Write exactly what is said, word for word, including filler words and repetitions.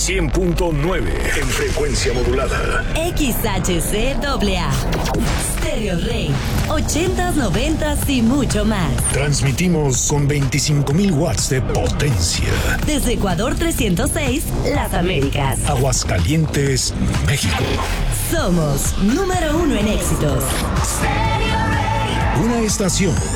cien punto nueve en frecuencia modulada. X H C A A. Stereo Rey. ochentas, noventas y mucho más. Transmitimos con veinticinco mil watts de potencia. Desde Ecuador trescientos seis, Las Américas. Aguascalientes, México. Somos número uno en éxitos. Una estación